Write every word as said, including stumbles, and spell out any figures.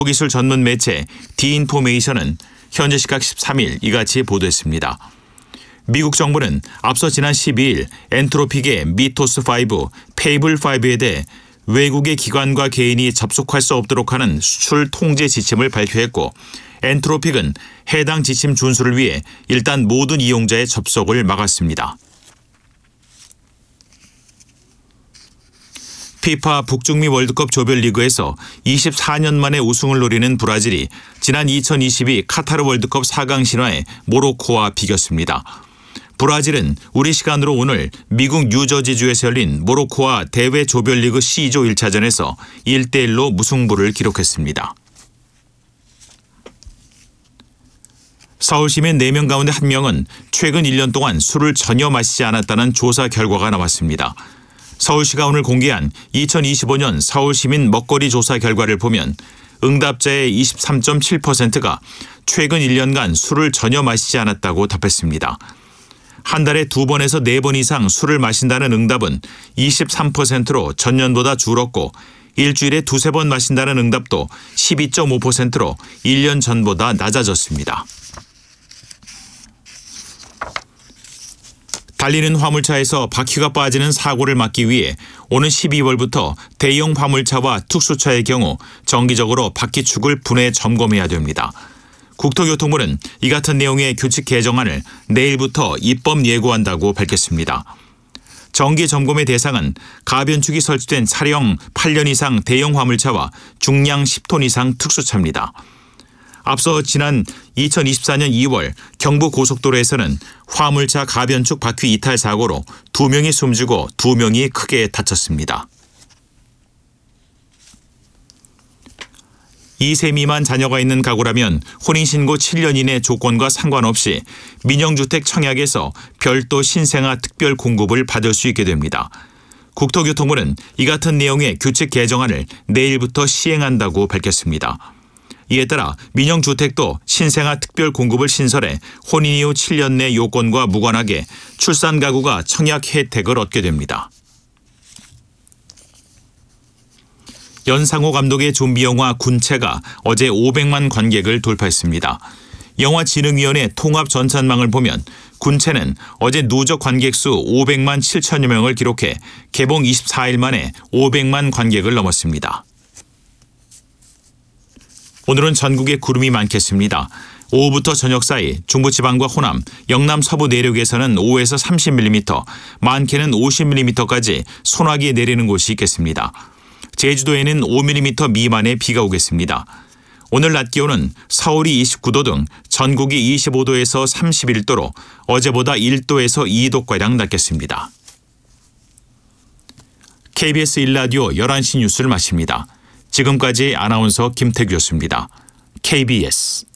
기술 전문 매체 디인포메이션은 현지 시각 십삼 일 이같이 보도했습니다. 미국 정부는 앞서 지난 십이 일 엔트로픽의 미토스 오, 페이블 오에 대해 외국의 기관과 개인이 접속할 수 없도록 하는 수출 통제 지침을 발표했고, 엔트로픽은 해당 지침 준수를 위해 일단 모든 이용자의 접속을 막았습니다. 피파 북중미 월드컵 조별리그에서 이십사 년 만에 우승을 노리는 브라질이 지난 이천이십이 카타르 월드컵 사 강 신화에 모로코와 비겼습니다. 브라질은 우리 시간으로 오늘 미국 뉴저지주에서 열린 모로코와 대회 조별리그 C조 일 차전에서 일 대 일로 무승부를 기록했습니다. 서울시민 네 명 가운데 한 명은 최근 일 년 동안 술을 전혀 마시지 않았다는 조사 결과가 나왔습니다. 서울시가 오늘 공개한 이천이십오 년 서울시민 먹거리 조사 결과를 보면 응답자의 이십삼 점 칠 퍼센트가 최근 일 년간 술을 전혀 마시지 않았다고 답했습니다. 한 달에 두 번에서 네 번 이상 술을 마신다는 응답은 이십삼 퍼센트로 전년보다 줄었고, 일주일에 두세 번 마신다는 응답도 십이 점 오 퍼센트로 일 년 전보다 낮아졌습니다. 달리는 화물차에서 바퀴가 빠지는 사고를 막기 위해 오는 십이월부터 대형 화물차와 특수차의 경우 정기적으로 바퀴축을 분해 점검해야 됩니다. 국토교통부는 이 같은 내용의 규칙 개정안을 내일부터 입법 예고한다고 밝혔습니다. 정기 점검의 대상은 가변축이 설치된 차량 팔 년 이상 대형 화물차와 중량 십 톤 이상 특수차입니다. 앞서 지난 이천이십사 년 이월 경부고속도로에서는 화물차 가변축 바퀴 이탈 사고로 두 명이 숨지고 두 명이 크게 다쳤습니다. 이 세 미만 자녀가 있는 가구라면 혼인신고 칠 년 이내 조건과 상관없이 민영주택 청약에서 별도 신생아 특별 공급을 받을 수 있게 됩니다. 국토교통부는 이 같은 내용의 규칙 개정안을 내일부터 시행한다고 밝혔습니다. 이에 따라 민영주택도 신생아 특별 공급을 신설해 혼인 이후 칠 년 내 요건과 무관하게 출산 가구가 청약 혜택을 얻게 됩니다. 연상호 감독의 좀비 영화 군체가 어제 오백만 관객을 돌파했습니다. 영화진흥위원회 통합 전산망을 보면 군체는 어제 누적 관객 수 오백만 칠천여 명을 기록해 개봉 이십사 일 만에 오백만 관객을 넘었습니다. 오늘은 전국에 구름이 많겠습니다. 오후부터 저녁 사이 중부지방과 호남, 영남 서부 내륙에서는 오에서 삼십 밀리미터, 많게는 오십 밀리미터까지 소나기 내리는 곳이 있겠습니다. 제주도에는 오 밀리미터 미만의 비가 오겠습니다. 오늘 낮 기온은 서울이 이십구 도 등 전국이 이십오 도에서 삼십일 도로 어제보다 일 도에서 이 도가량 낮겠습니다. 케이비에스 일 라디오 열한 시 뉴스를 마칩니다. 지금까지 아나운서 김태규였습니다. 케이비에스